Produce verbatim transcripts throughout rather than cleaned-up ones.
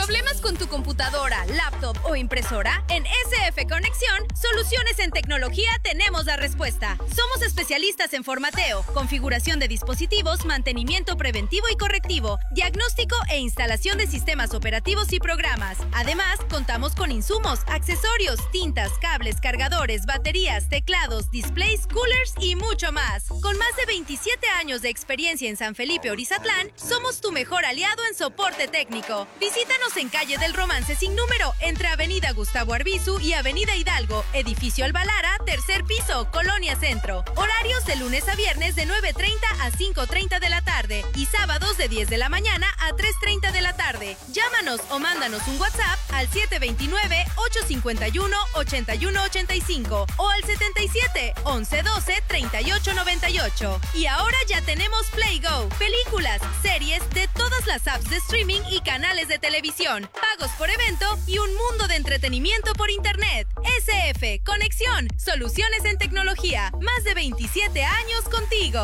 ¿Problemas con tu computadora, laptop o impresora? En S F Conexión, Soluciones en Tecnología tenemos la respuesta. Somos especialistas en formateo, configuración de dispositivos, mantenimiento preventivo y correctivo, diagnóstico e instalación de sistemas operativos y programas. Además, contamos con insumos, accesorios, tintas, cables, cargadores, baterías, teclados, displays, coolers y mucho más. Con más de veintisiete años de experiencia en San Felipe Orizatlán, somos tu mejor aliado en soporte técnico. Visítanos en calle del Romance sin número, entre Avenida Gustavo Arbizu y Avenida Hidalgo, Edificio Albalara, tercer piso, Colonia Centro. Horarios de lunes a viernes de nueve treinta a cinco treinta de la tarde y sábados de diez de la mañana a tres treinta de la tarde. Llámanos o mándanos un WhatsApp al siete dos nueve, ocho cinco uno, ocho uno ocho cinco o al setenta y siete, once doce, treinta y ocho noventa y ocho. Y ahora ya tenemos Play Go, películas, series de todas las apps de streaming y canales de televisión, pagos por evento y un mundo de entretenimiento por internet. S F Conexión, Soluciones en Tecnología, más de veintisiete años contigo.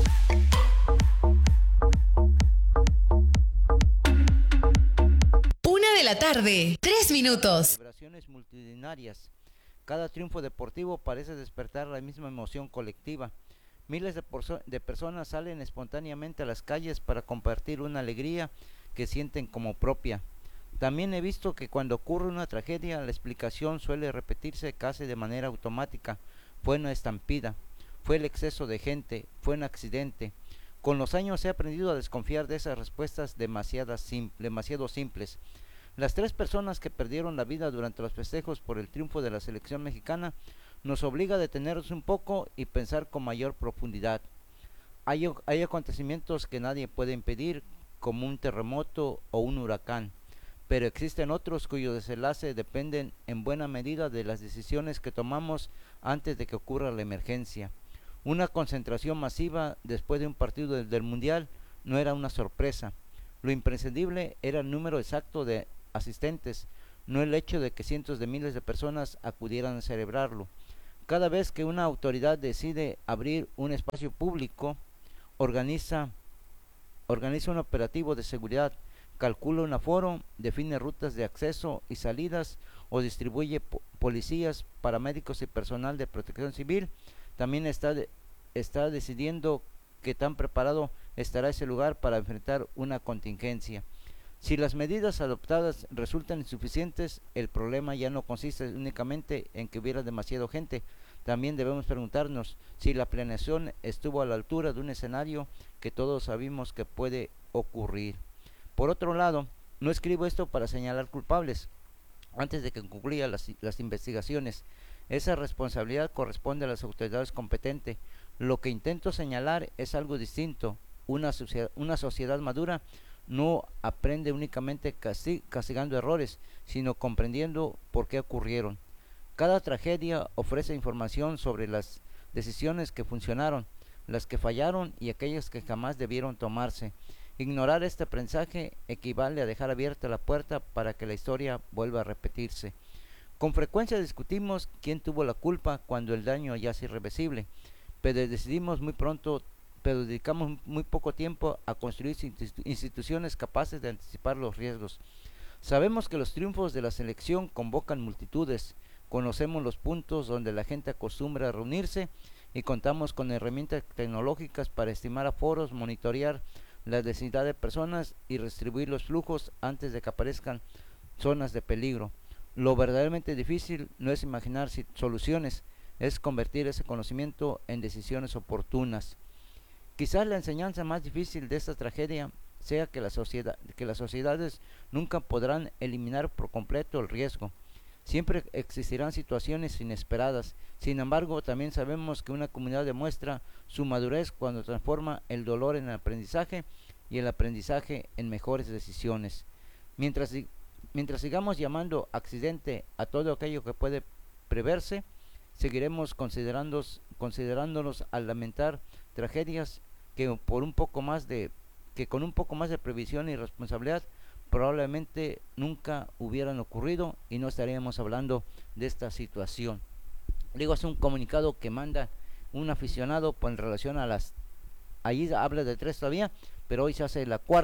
Una de la tarde, tres minutos. Celebraciones multitudinarias. Cada triunfo deportivo parece despertar la misma emoción colectiva. Miles de, de personas salen espontáneamente a las calles para compartir una alegría que sienten como propia. También he visto que cuando ocurre una tragedia, la explicación suele repetirse casi de manera automática. Fue una estampida, fue el exceso de gente, fue un accidente. Con los años he aprendido a desconfiar de esas respuestas demasiado, sim demasiado simples. Las tres personas que perdieron la vida durante los festejos por el triunfo de la selección mexicana nos obliga a detenernos un poco y pensar con mayor profundidad. Hay, hay acontecimientos que nadie puede impedir, como un terremoto o un huracán, pero existen otros cuyo desenlace dependen en buena medida de las decisiones que tomamos antes de que ocurra la emergencia. Una concentración masiva después de un partido del, del Mundial no era una sorpresa. Lo imprescindible era el número exacto de asistentes, no el hecho de que cientos de miles de personas acudieran a celebrarlo. Cada vez que una autoridad decide abrir un espacio público, organiza, organiza un operativo de seguridad, calcula un aforo, define rutas de acceso y salidas o distribuye po policías, paramédicos y personal de protección civil, también está, de, está decidiendo qué tan preparado estará ese lugar para enfrentar una contingencia. Si las medidas adoptadas resultan insuficientes, el problema ya no consiste únicamente en que hubiera demasiada gente. También debemos preguntarnos si la planeación estuvo a la altura de un escenario que todos sabemos que puede ocurrir. Por otro lado, no escribo esto para señalar culpables antes de que concluyan las, las investigaciones. Esa responsabilidad corresponde a las autoridades competentes. Lo que intento señalar es algo distinto. Una sociedad, una sociedad madura no aprende únicamente castig castigando errores, sino comprendiendo por qué ocurrieron. Cada tragedia ofrece información sobre las decisiones que funcionaron, las que fallaron y aquellas que jamás debieron tomarse. Ignorar este aprendizaje equivale a dejar abierta la puerta para que la historia vuelva a repetirse. Con frecuencia discutimos quién tuvo la culpa cuando el daño ya es irreversible, pero decidimos muy pronto pero dedicamos muy poco tiempo a construir instituciones capaces de anticipar los riesgos. Sabemos que los triunfos de la selección convocan multitudes, conocemos los puntos donde la gente acostumbra a reunirse y contamos con herramientas tecnológicas para estimar aforos, monitorear la densidad de personas y redistribuir los flujos antes de que aparezcan zonas de peligro. Lo verdaderamente difícil no es imaginar soluciones, es convertir ese conocimiento en decisiones oportunas. Quizás la enseñanza más difícil de esta tragedia sea que, la sociedad, que las sociedades nunca podrán eliminar por completo el riesgo. Siempre existirán situaciones inesperadas. Sin embargo, también sabemos que una comunidad demuestra su madurez cuando transforma el dolor en aprendizaje y el aprendizaje en mejores decisiones. Mientras, mientras sigamos llamando accidente a todo aquello que puede preverse, seguiremos considerándonos, considerándonos al lamentar tragedias que por un poco más de que con un poco más de previsión y responsabilidad probablemente nunca hubieran ocurrido y no estaríamos hablando de esta situación. Digo, es un comunicado que manda un aficionado pues, en relación a las, ahí habla de tres todavía, pero hoy se hace la cuarta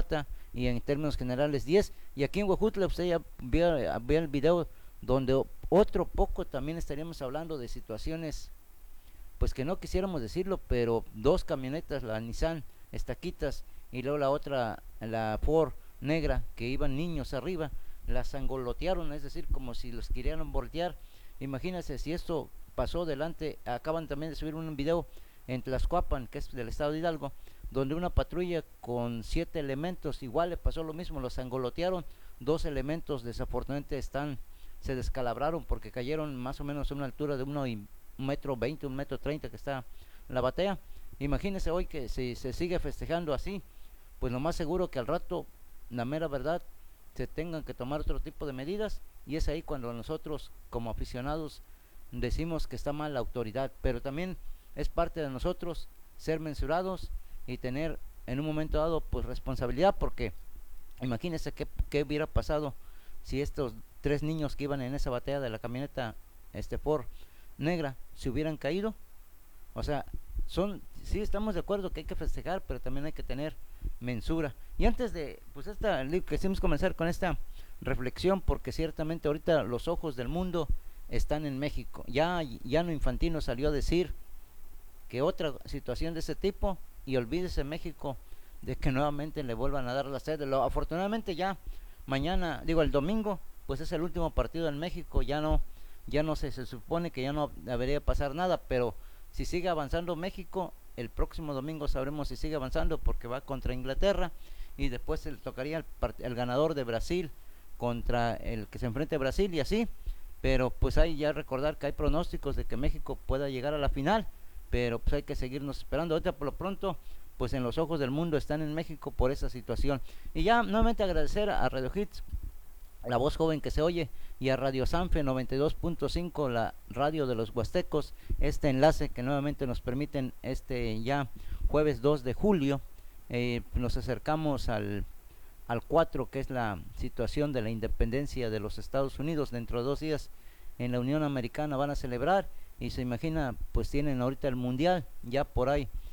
y en términos generales diez. Y aquí en Huejutla usted ya vio, vio el video donde otro poco también estaríamos hablando de situaciones, pues que no quisiéramos decirlo, pero dos camionetas, la Nissan Estaquitas y luego la otra, la Ford negra, que iban niños arriba, las angolotearon, es decir, como si los querían voltear. Imagínense si esto pasó delante. Acaban también de subir un video en Tlaxcuapan, que es del estado de Hidalgo, donde una patrulla con siete elementos, igual le pasó lo mismo, los angolotearon. Dos elementos desafortunadamente están, se descalabraron porque cayeron más o menos a una altura de uno y un metro veinte, un metro treinta que está la batea. Imagínense hoy que si se sigue festejando así, pues lo más seguro que al rato, la mera verdad, se tengan que tomar otro tipo de medidas, y es ahí cuando nosotros como aficionados decimos que está mal la autoridad, pero también es parte de nosotros ser mensurados y tener en un momento dado pues responsabilidad, porque imagínense qué, qué hubiera pasado si estos tres niños que iban en esa batea de la camioneta este Ford negra se hubieran caído. O sea, son, sí estamos de acuerdo que hay que festejar, pero también hay que tener mensura. Y antes de, pues esta, quisimos comenzar con esta reflexión, porque ciertamente ahorita los ojos del mundo están en México. Ya, ya no Infantino salió a decir que otra situación de ese tipo, y olvídese México de que nuevamente le vuelvan a dar la sede. Lo, afortunadamente ya mañana, digo el domingo, pues es el último partido en México, ya no, ya no se, se supone que ya no debería pasar nada, pero si sigue avanzando México, el próximo domingo sabremos si sigue avanzando, porque va contra Inglaterra, y después se le tocaría el, el ganador de Brasil contra el que se enfrente a Brasil, y así. Pero pues hay ya recordar que hay pronósticos de que México pueda llegar a la final, pero pues hay que seguirnos esperando. Ahorita por lo pronto, pues en los ojos del mundo están en México por esa situación. Y ya nuevamente agradecer a Radio Hits, la voz joven que se oye, y a Radio Sanfe noventa y dos punto cinco, la radio de los huastecos, este enlace que nuevamente nos permiten este ya jueves dos de julio. Eh, nos acercamos al, al cuatro, que es la situación de la independencia de los Estados Unidos. Dentro de dos días en la Unión Americana van a celebrar, y se imagina, pues tienen ahorita el mundial, ya por ahí